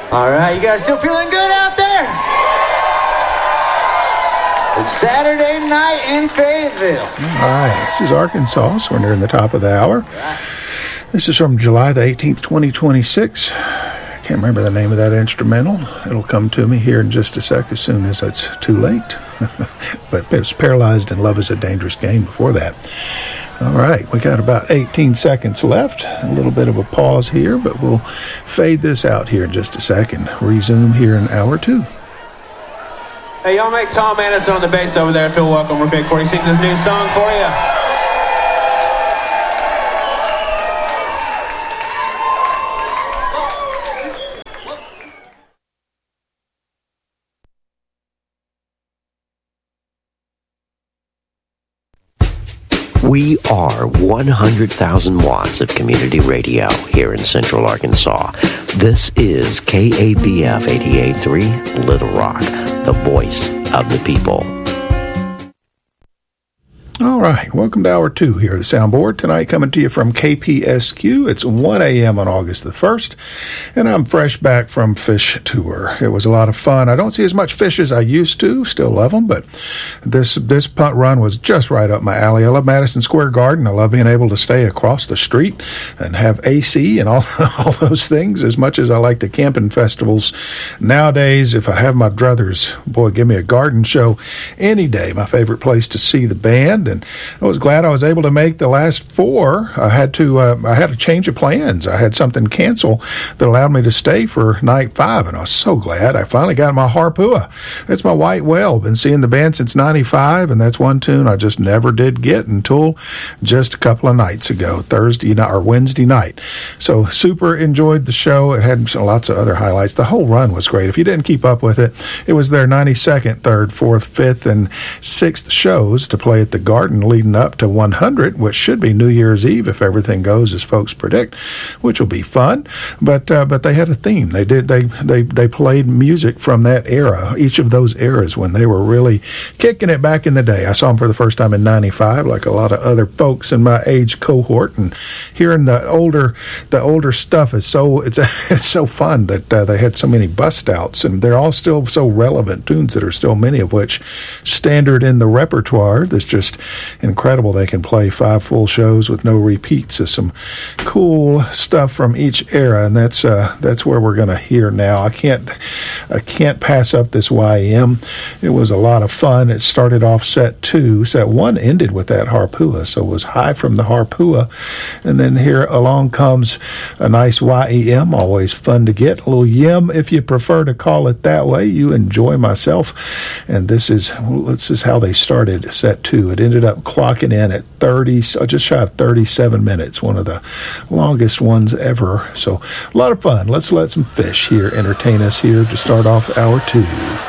All right, you guys still feeling good out there? It's Saturday night in Fayetteville. All right, this is Arkansas, so we're nearing the top of the hour. This is from July the 18th, 2026. Can't remember the name of that instrumental. It'll come to me here in just a sec as soon as it's too late. But it was Paralyzed and Love is a Dangerous Game before that. All right, we got about 18 seconds left. A little bit of a pause here, but we'll fade this out here in just a second. Resume here in hour two. Hey, y'all make Tom Anderson on the bass over there feel welcome real quick before he sings this new song for you. We are 100,000 watts of community radio here in Central Arkansas. This is KABF 88.3 Little Rock, the voice of the people. All right, welcome to Hour 2 here at the Soundboard. Tonight coming to you from KPSQ. It's 1 a.m. on August the 1st, and I'm fresh back from Fish Tour. It was a lot of fun. I don't see as much fish as I used to. Still love them, but this putt run was just right up my alley. I love Madison Square Garden. I love being able to stay across the street and have AC and all those things as much as I like the camping festivals. Nowadays, if I have my druthers, boy, give me a garden show any day. My favorite place to see the band. And I was glad I was able to make the last four. I had a change of plans. I had something cancel that allowed me to stay for night 5, and I was so glad I finally got my Harpua. It's my white whale. Been seeing the band since 95, and that's one tune I just never did get until just a couple of nights ago, Thursday night or Wednesday night. So super enjoyed the show. It had lots of other highlights. The whole run was great. If you didn't keep up with it, it was their 92nd, 3rd, 4th, 5th, and 6th shows to play at the Garden leading up to 100, which should be New Year's Eve if everything goes as folks predict, which will be fun. But they had a theme. They played music from that era, each of those eras when they were really kicking it back in the day. I saw them for the first time in 95, like a lot of other folks in my age cohort, and hearing the older stuff is it's so fun that they had so many bust outs, and they're all still so relevant tunes that are still many of which standard in the repertoire. That's just incredible. They can play 5 full shows with no repeats. It's some cool stuff from each era, and that's where we're going to hear now. I can't pass up this YM. It was a lot of fun. It started off set 2. Set 1 ended with that Harpua, so it was high from the Harpua, and then here along comes a nice YEM. Always fun to get. A little yim, if you prefer to call it that way. You enjoy myself, and this is how they started set 2. It ended up clocking in at just shy of 37 minutes, one of the longest ones ever. So a lot of fun. Let's let some fish here entertain us here to start off hour 2.